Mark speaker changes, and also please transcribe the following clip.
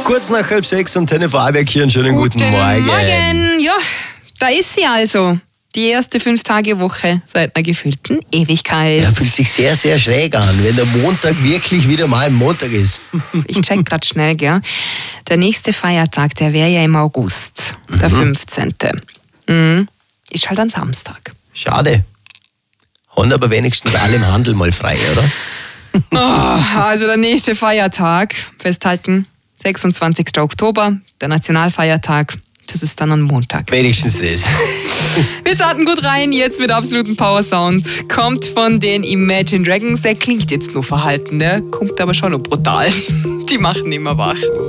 Speaker 1: Kurz nach 5:30 Antenne Vorarlberg hier. Einen schönen guten Morgen.
Speaker 2: Morgen. Ja, da ist sie also. Die erste 5-Tage-Woche seit einer gefühlten Ewigkeit.
Speaker 1: Ja, fühlt sich sehr, sehr schräg an, wenn der Montag wirklich wieder mal ein Montag ist.
Speaker 2: Ich check grad schnell, gell. Der nächste Feiertag, der wäre ja im August, der 15. Ist halt ein Samstag.
Speaker 1: Schade. Haben aber wenigstens alle im Handel mal frei, oder?
Speaker 2: Also der nächste Feiertag, festhalten, 26. Oktober, der Nationalfeiertag. Das ist dann ein Montag.
Speaker 1: Wenigstens das.
Speaker 2: Wir starten gut rein, jetzt mit absoluten Power Sound. Kommt von den Imagine Dragons, der klingt jetzt nur verhalten, der kommt aber schon noch brutal. Die machen immer wach.